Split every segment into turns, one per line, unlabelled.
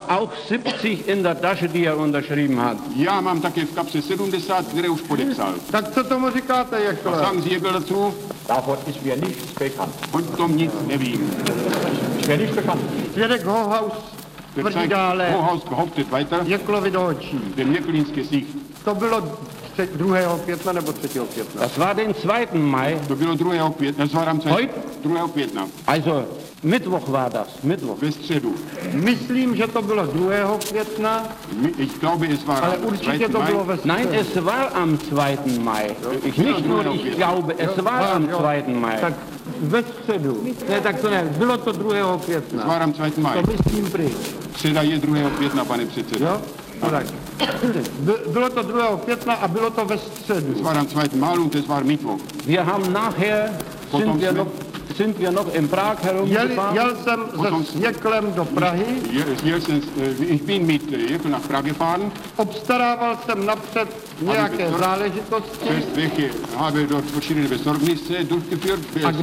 auch 70 in der Tasche, die er unterschrieben hat.
Já mám také v kapse 70, které už podepsal.
Tak co tomu říkáte, Jekle?
Was sagen Sie, Jekl, dazu?
Davon ist mir nichts bekannt.
O tom nic nevím.
Ist mir nichts bekannt.
Svědek Hohaus tvrdí dále,
Hohaus behauptet weiter,
Jeklovi do očí.
dem Jeklínské sich.
To bylo 2. května nebo 3. května?
Das war den 2. Mai.
To bylo 2. května, das war am 2. května.
Also Mittwoch war das, Mittwoch.
Ve středu.
Myslím, že to bylo 2. května,
Ich glaube, es war
ale
am
určitě
2.
to bylo
Mai.
ve
Nein,
středu.
es war am 2. Mai. Nicht nur ich glaube, es war am 2. Mai.
Tak ve středu. Ne, tak to ne, bylo to 2. května.
Es war am 2. Mai.
To myslím pryč.
Středa je 2. května, pane předsedo.
Jo? No tak. Bylo to 2. května a bylo to ve středu.
Es war am 2. Mai und es war Mittwoch.
Wir haben nachher, sind wir noch in Prag herumgefahren.
Jel jsem se Jeklem do Prahy,
Ich bin mit Jekl nach Prag gefahren.
obstarával jsem napřed nějaké záležitosti
Zuerst welche habe dort verschiedene Besorgnisse durchgeführt,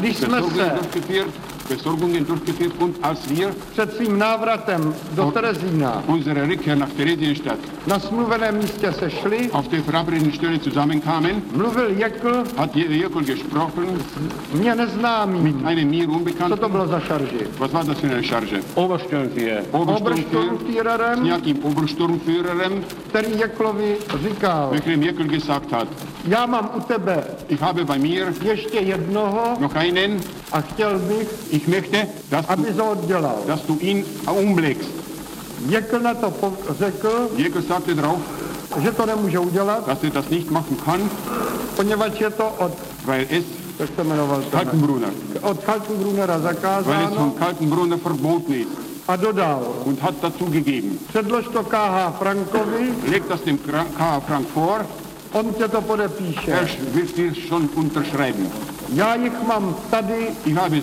Besorgungen durchgeführt und als wir
před svým návratem do Terezína
unsere Rückkehr nach Theresienstadt
na smluveném místě sešli,
auf der verabredeten Stelle zusammenkamen,
mluvil Jekl,
hat Jekl gesprochen
mě neznámý.
mit einem mir
Co to
Unbekannten.
bylo za šarži?
Was war das für eine Charge?
Obersturmführer.
Obersturmführerem,
S nějakým Obersturmführerem,
který Jeklovi říkal,
welchem Jekl gesagt hat,
já mám u tebe
ich habe bei mir
ještě jednoho
noch einen,
a chtěl bych,
ich möchte,
aby to oddělal.
dass du ihn umlegst.
Jekl na to řekl,
Jekl sagte drauf,
že to nemůže udělat,
dass er das nicht machen kann,
poněvadž je to od,
weil es
jak se jmenoval ten,
Kaltenbrunner,
od Kaltenbrunera
weil es
zakázáno
von Kaltenbrunner verboten ist
a dodal,
und hat dazu gegeben.
předlož to KH Frankovi,
Leg das dem K. Frank vor,
on tě to podepíše.
er wird dir schon unterschreiben.
Já jich mám tady
Ich habe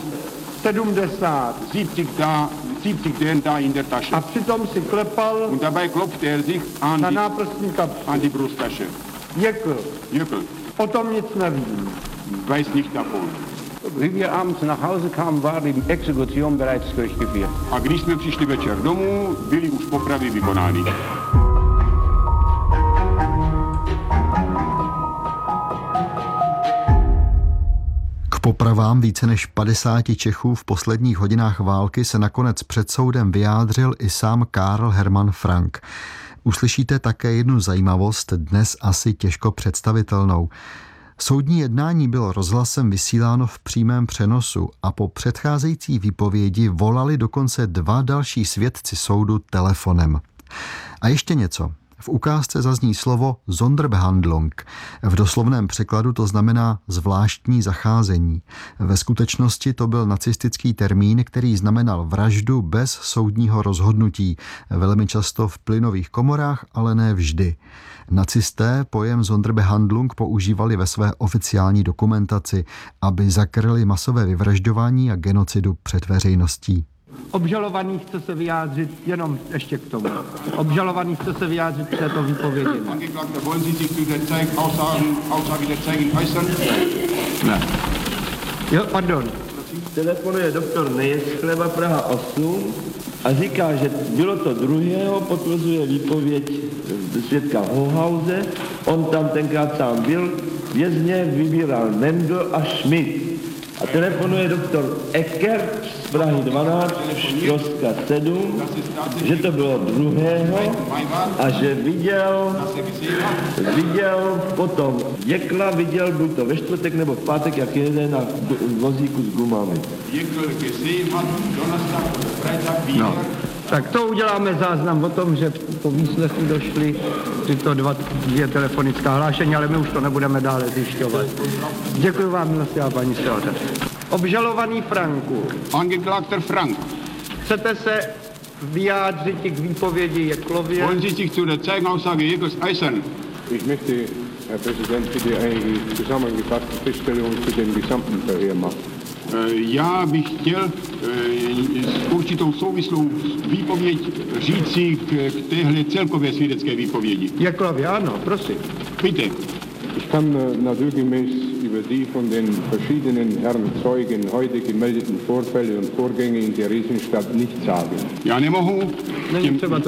70
70 deren da in der Tasche.
a přitom si klepal
Und dabei klopfte er sich
na náprstní kapsu.
an die Brusttasche.
Jekl,
Jekl
o tom nic nevím.
weiß nicht davon.
Wie wir abends nach Hause kamen, war die Exekution bereits durchgeführt.
A když jsme přišli večer domů, byly už popravy vykonány.
K popravám více než 50 Čechů v posledních hodinách války se nakonec před soudem vyjádřil i sám Karl Hermann Frank. Uslyšíte také jednu zajímavost, dnes asi těžko představitelnou. Soudní jednání bylo rozhlasem vysíláno v přímém přenosu a po předcházející výpovědi volali dokonce 2 další svědci soudu telefonem. A ještě něco. V ukázce zazní slovo Sonderbehandlung. V doslovném překladu to znamená zvláštní zacházení. Ve skutečnosti to byl nacistický termín, který znamenal vraždu bez soudního rozhodnutí. Velmi často v plynových komorách, ale ne vždy. Nacisté pojem Sonderbehandlung používali ve své oficiální dokumentaci, aby zakryli masové vyvražďování a genocidu před veřejností.
Obžalovaný chce se vyjádřit, jenom ještě k tomu. Obžalovaný chce se vyjádřit k této výpovědi.
Angeklagter, wollen Sie sich zu der Aussage der Zeugen äußern?
Ne. Jo, pardon.
Telefonuje doktor Nejeschleva Praha 8 a říká, že bylo to 2. potvrzuje výpověď svědka Hohause. On tam tenkrát sám byl, vězně vybíral Mendel a Schmidt. A telefonuje doktor Eckert z Prahy 12, Joska 7, že to bylo 2. a že viděl potom Jekla, viděl buď to ve čtvrtek nebo v pátek, jak jede na vozíku s gumami.
No. Tak to uděláme záznam o tom, že po výslechu došly tyto 2 telefonická hlášení, ale my už to nebudeme dále zjišťovat. Děkuji vám, milostivá paní Sehoře. Obžalovaný Franku.
Angeklagter Frank,
Chcete se vyjádřit k výpovědi Jeklově?
wollen Sie sich zu der Zeugenaussage Jekls äußern?
Ich möchte, Herr Präsident, bitte einige zusammengefasste Feststellungen zu dem gesamten Verkehr machen.
Já bych chtěl s určitou souvislou výpověď říci k téhle celkové svědecké výpovědi.
Jeklově, ano, prosím.
Bitte.
Ich kann naturgemäß über die von den verschiedenen Herren Zeugen heute gemeldeten Vorfälle und Vorgänge in Theresienstadt nichts sagen.
Já nemohu
Není třeba